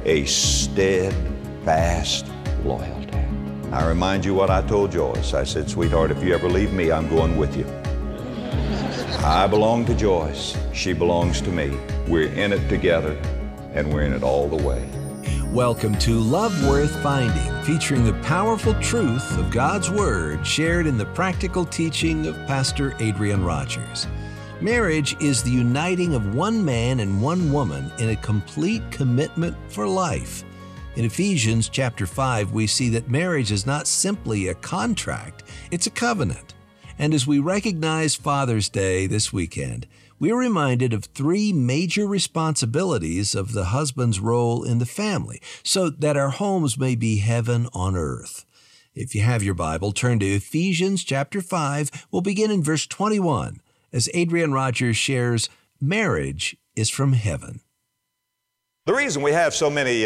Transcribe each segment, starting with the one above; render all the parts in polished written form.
a steadfast loyalty. I remind you what I told Joyce. I said, sweetheart, if you ever leave me, I'm going with you. I belong to Joyce. She belongs to me. We're in it together, and we're in it all the way. Welcome to Love Worth Finding, featuring the powerful truth of God's Word shared in the practical teaching of Pastor Adrian Rogers. Marriage is the uniting of one man and one woman in a complete commitment for life. In Ephesians chapter 5, we see that marriage is not simply a contract, it's a covenant. And as we recognize Father's Day this weekend, we are reminded of three major responsibilities of the husband's role in the family, so that our homes may be heaven on earth. If you have your Bible, turn to Ephesians chapter 5. We'll begin in verse 21, as Adrian Rogers shares, marriage is from heaven. The reason we have so many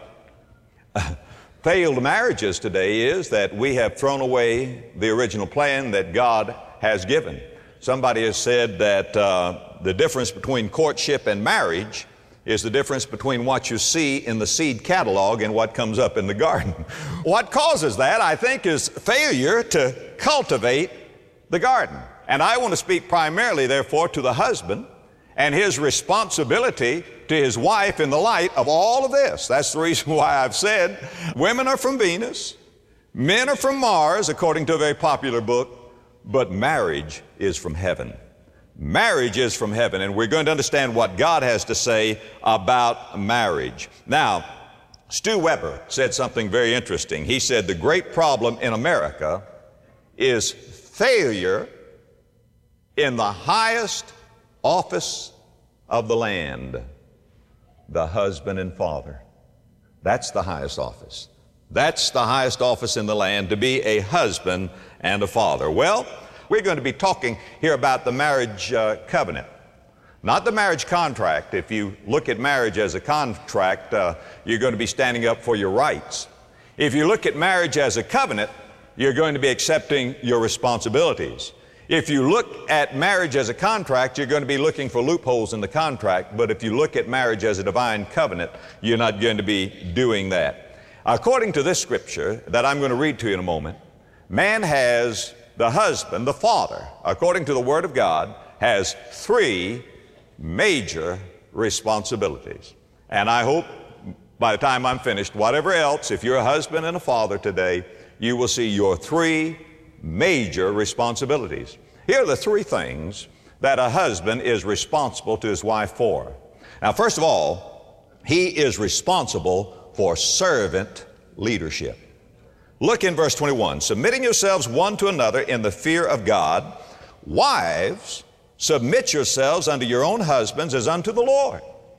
failed marriages today is that we have thrown away the original plan that God has given. Somebody has said that the difference between courtship and marriage is the difference between what you see in the seed catalog and what comes up in the garden. What causes that, I think, is failure to cultivate the garden. And I want to speak primarily, therefore, to the husband and his responsibility to his wife in the light of all of this. That's the reason why I've said women are from Venus, men are from Mars, according to a very popular book, but marriage is from heaven. Marriage is from heaven, and we're going to understand what God has to say about marriage. Now, Stu Weber said something very interesting. He said the great problem in America is failure in the highest office of the land, the husband and father. That's the highest office. That's the highest office in the land, to be a husband and a father. Well, we're going to be talking here about the marriage covenant, not the marriage contract. If you look at marriage as a contract, you're going to be standing up for your rights. If you look at marriage as a covenant, you're going to be accepting your responsibilities. If you look at marriage as a contract, you're going to be looking for loopholes in the contract. But if you look at marriage as a divine covenant, you're not going to be doing that. According to this scripture that I'm going to read to you in a moment, man has, the husband, the father, according to the Word of God, has three major responsibilities. And I hope by the time I'm finished, whatever else, if you're a husband and a father today, you will see your three major responsibilities. Here are the three things that a husband is responsible to his wife for. Now, first of all, he is responsible for servant leadership. Look in verse 21. Submitting yourselves one to another in the fear of God. Wives, submit yourselves unto your own husbands as unto the Lord.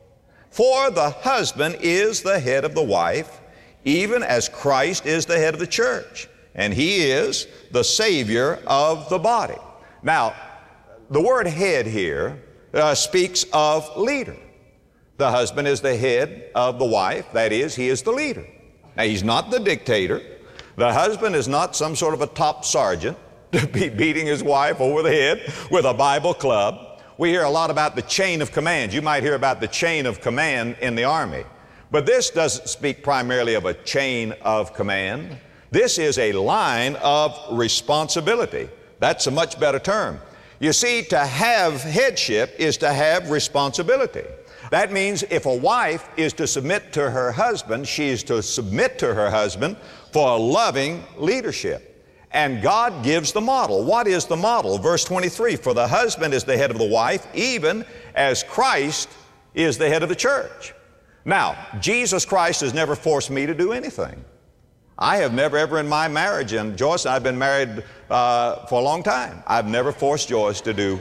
For the husband is the head of the wife, even as Christ is the head of the church, and he is the Savior of the body. Now, the word head here speaks of leader. The husband is the head of the wife, that is, he is the leader. Now, he's not the dictator. The husband is not some sort of a top sergeant to be beating his wife over the head with a Bible club. We hear a lot about the chain of command. You might hear about the chain of command in the Army. But this doesn't speak primarily of a chain of command. This is a line of responsibility. That's a much better term. You see, to have headship is to have responsibility. That means if a wife is to submit to her husband, she is to submit to her husband for loving leadership. And God gives the model. What is the model? Verse 23, for the husband is the head of the wife, even as Christ is the head of the church. Now, Jesus Christ has never forced me to do anything. I have never ever in my marriage, and Joyce and I have been married for a long time, I've never forced Joyce to do,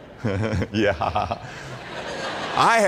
yeah. I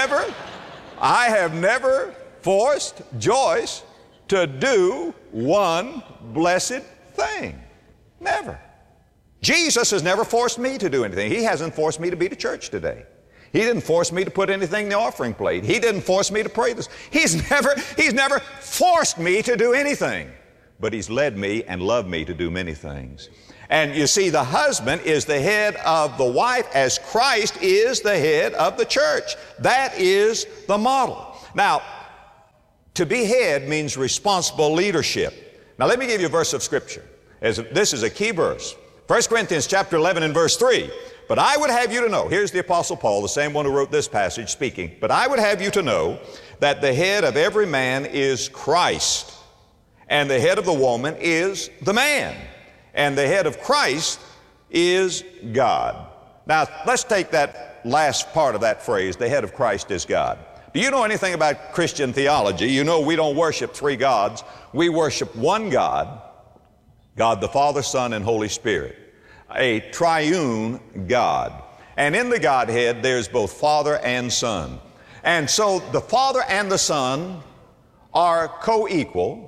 have never forced Joyce to do one blessed thing. Never. Jesus has never forced me to do anything. He hasn't forced me to be to church today. He didn't force me to put anything in the offering plate. He didn't force me to pray this. He's never forced me to do anything. But He's led me and loved me to do many things. And you see, the husband is the head of the wife as Christ is the head of the church. That is the model. Now, To be head means responsible leadership. Now let me give you a verse of Scripture. This is a key verse. 1 Corinthians chapter 11 and verse 3. But I would have you to know, here's the Apostle Paul, the same one who wrote this passage, speaking. But I would have you to know that the head of every man is Christ, and the head of the woman is the man, and the head of Christ is God. Now, let's take that last part of that phrase, the head of Christ is God. Do you know anything about Christian theology? You know we don't worship three gods. We worship one God, God the Father, Son, and Holy Spirit, a triune God. And in the Godhead, there's both Father and Son. And so the Father and the Son are co-equal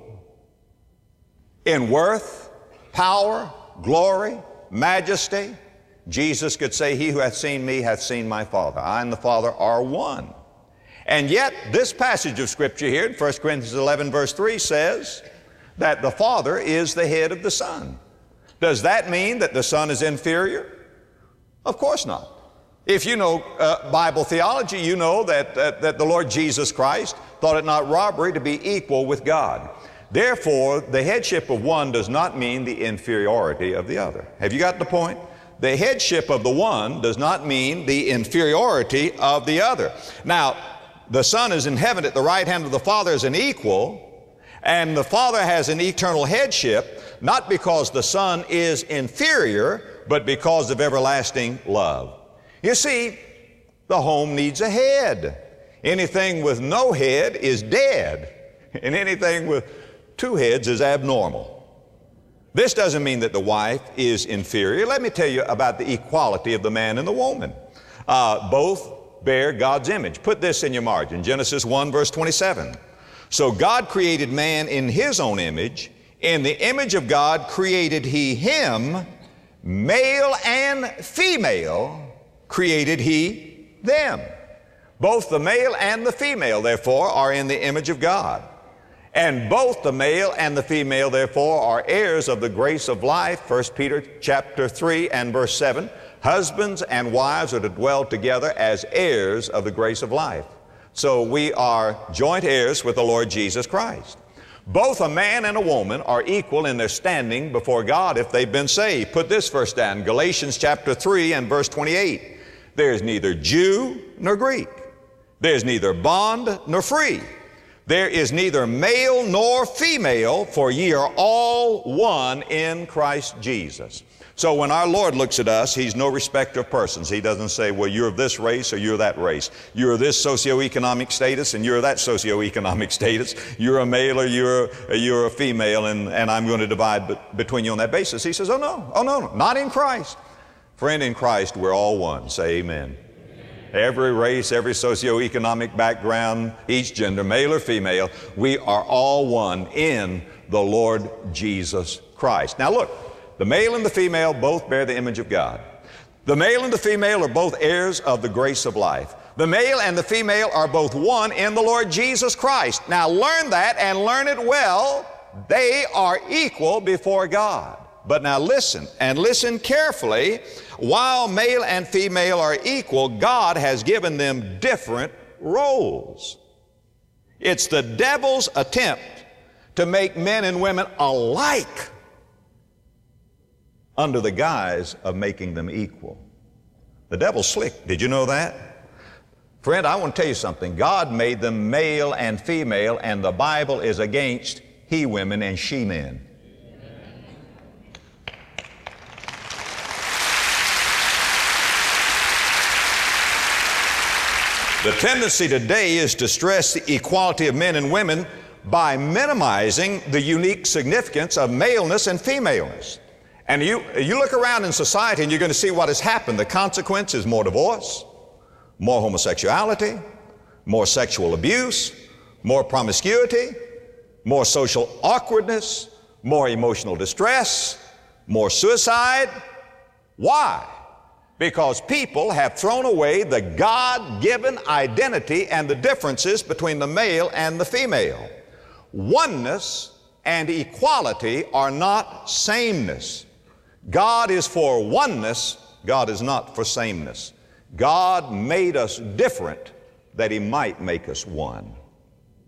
in worth, power, glory, majesty. Jesus could say, he who hath seen me hath seen my Father. I and the Father are one. And yet, this passage of Scripture here in 1 Corinthians 11 verse 3 says that the Father is the head of the Son. Does that mean that the Son is inferior? Of course not. If you know Bible theology, you know that the Lord Jesus Christ thought it not robbery to be equal with God. Therefore, the headship of one does not mean the inferiority of the other. Have you got the point? The headship of the one does not mean the inferiority of the other. Now, the Son is in heaven at the right hand of the Father as an equal, and the Father has an eternal headship, not because the Son is inferior, but because of everlasting love. You see, the home needs a head. Anything with no head is dead, and anything with two heads is abnormal. This doesn't mean that the wife is inferior. Let me tell you about the equality of the man and the woman. Both bear God's image. Put this in your margin, Genesis 1 verse 27. So God created man in his own image. In the image of God created he him, male and female created he them. Both the male and the female, therefore, are in the image of God. And both the male and the female, therefore, are heirs of the grace of life. 1 Peter chapter 3 and verse 7. Husbands and wives are to dwell together as heirs of the grace of life. So we are joint heirs with the Lord Jesus Christ. Both a man and a woman are equal in their standing before God if they've been saved. Put this verse down, Galatians chapter 3 and verse 28. There's neither Jew nor Greek. There's neither bond nor free. There is neither male nor female, for ye are all one in Christ Jesus. So when our Lord looks at us, He's no respecter of persons. He doesn't say, well, you're of this race or you're that race. You're of this socioeconomic status and you're of that socioeconomic status. You're a male or you're a female, and I'm going to divide between you on that basis. He says, oh no, not in Christ. Friend, in Christ, we're all one. Say amen. Every race, every socioeconomic background, each gender, male or female, we are all one in the Lord Jesus Christ. Now look, the male and the female both bear the image of God. The male and the female are both heirs of the grace of life. The male and the female are both one in the Lord Jesus Christ. Now learn that and learn it well. They are equal before God. But now listen, and listen carefully. While male and female are equal, God has given them different roles. It's the devil's attempt to make men and women alike under the guise of making them equal. The devil's slick. Did you know that? Friend, I want to tell you something. God made them male and female, and the Bible is against he women and she men. The tendency today is to stress the equality of men and women by minimizing the unique significance of maleness and femaleness. And you look around in society and you're going to see what has happened. The consequence is more divorce, more homosexuality, more sexual abuse, more promiscuity, more social awkwardness, more emotional distress, more suicide. Why? Because people have thrown away the God-given identity and the differences between the male and the female. Oneness and equality are not sameness. God is for oneness. God is not for sameness. God made us different that He might make us one.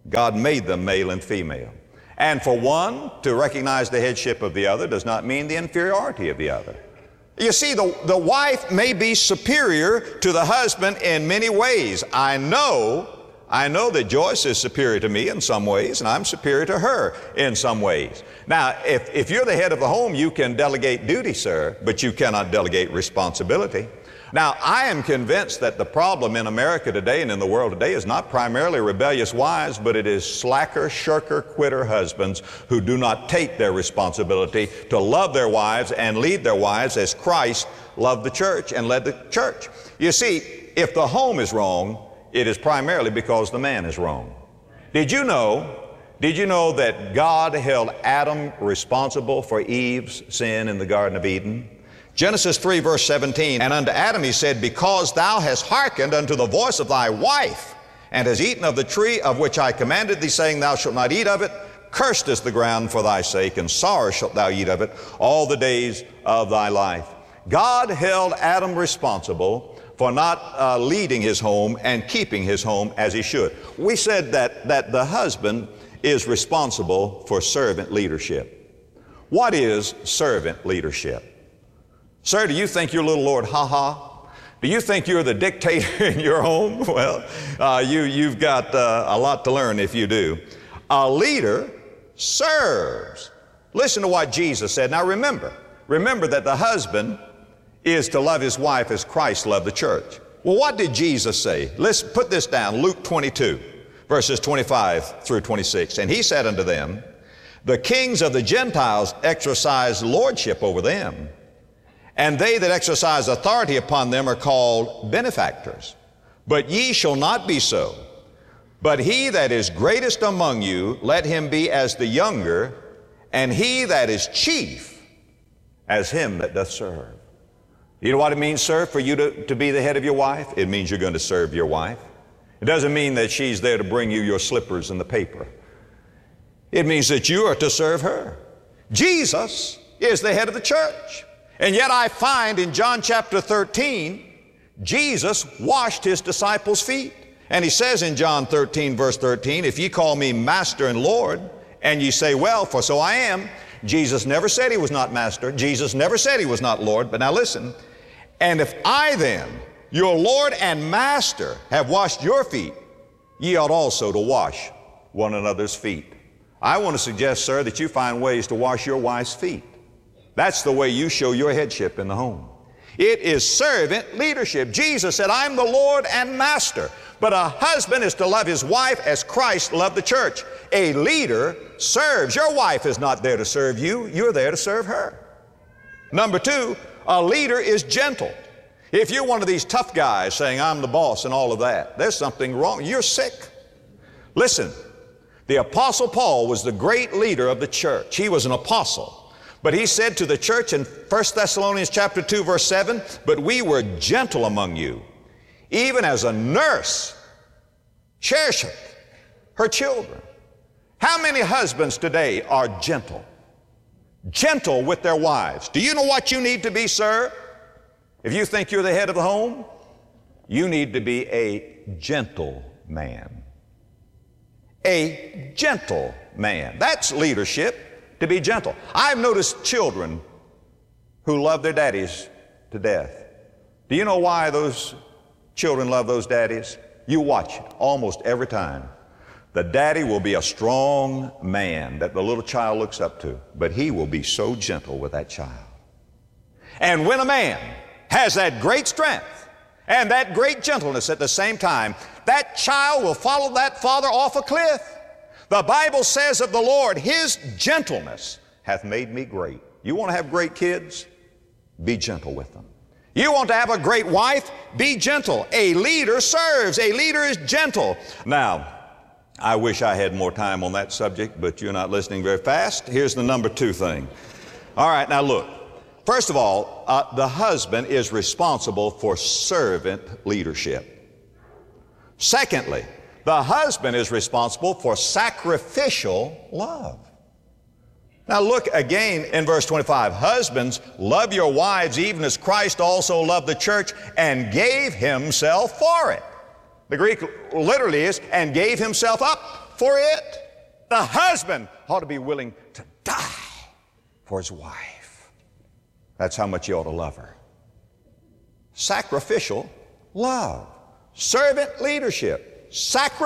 God made them male and female. And for one to recognize the headship of the other does not mean the inferiority of the other. You see, the wife may be superior to the husband in many ways. I know that Joyce is superior to me in some ways, and I'm superior to her in some ways. Now, if you're the head of the home, you can delegate duty, sir, but you cannot delegate responsibility. Now, I am convinced that the problem in America today and in the world today is not primarily rebellious wives, but it is slacker, shirker, quitter husbands who do not take their responsibility to love their wives and lead their wives as Christ loved the church and led the church. You see, if the home is wrong, it is primarily because the man is wrong. Did you know that God held Adam responsible for Eve's sin in the Garden of Eden? Genesis 3 verse 17, and unto Adam he said, because thou hast hearkened unto the voice of thy wife, and hast eaten of the tree of which I commanded thee, saying, thou shalt not eat of it, cursed is the ground for thy sake, and sorrow shalt thou eat of it all the days of thy life. God held Adam responsible for not leading his home and keeping his home as he should. We said that the husband is responsible for servant leadership. What is servant leadership? Sir, do you think you're little Lord Ha-Ha? Do you think you're the dictator in your home? Well, you've got a lot to learn if you do. A leader serves. Listen to what Jesus said. Now remember that the husband is to love his wife as Christ loved the church. Well, what did Jesus say? Let's put this down. Luke 22, verses 25 through 26. And he said unto them, the kings of the Gentiles exercise lordship over them, and they that exercise authority upon them are called benefactors. But ye shall not be so. But he that is greatest among you, let him be as the younger, and he that is chief as him that doth serve. You know what it means, sir, for you to be the head of your wife? It means you're going to serve your wife. It doesn't mean that she's there to bring you your slippers and the paper. It means that you are to serve her. Jesus is the head of the church. And yet I find in John chapter 13, Jesus washed his disciples' feet. And he says in John 13, verse 13, if ye call me master and Lord, and ye say, well, for so I am. Jesus never said he was not master. Jesus never said he was not Lord. But now listen, and if I then, your Lord and master, have washed your feet, ye ought also to wash one another's feet. I want to suggest, sir, that you find ways to wash your wife's feet. That's the way you show your headship in the home. It is servant leadership. Jesus said, I'm the Lord and master. But a husband is to love his wife as Christ loved the church. A leader serves. Your wife is not there to serve you. You're there to serve her. Number two, a leader is gentle. If you're one of these tough guys saying, I'm the boss and all of that, there's something wrong. You're sick. Listen, the Apostle Paul was the great leader of the church. He was an apostle. But he said to the church in 1 Thessalonians chapter 2, verse 7, but we were gentle among you, even as a nurse cherisheth her children. How many husbands today are gentle? Gentle with their wives. Do you know what you need to be, sir? If you think you're the head of the home, you need to be a gentle man. A gentle man. That's leadership. To be gentle. I've noticed children who love their daddies to death. Do you know why those children love those daddies? You watch it almost every time. The daddy will be a strong man that the little child looks up to, but he will be so gentle with that child. And when a man has that great strength and that great gentleness at the same time, that child will follow that father off a cliff. The Bible says of the Lord, his gentleness hath made me great. You want to have great kids? Be gentle with them. You want to have a great wife? Be gentle. A leader serves. A leader is gentle. Now, I wish I had more time on that subject, but you're not listening very fast. Here's the number two thing. All right, now look. First of all, the husband is responsible for servant leadership. Secondly, the husband is responsible for sacrificial love. Now look again in verse 25. Husbands, love your wives even as Christ also loved the church and gave himself for it. The Greek literally is, and gave himself up for it. The husband ought to be willing to die for his wife. That's how much you ought to love her. Sacrificial love. Servant leadership. Sacrificial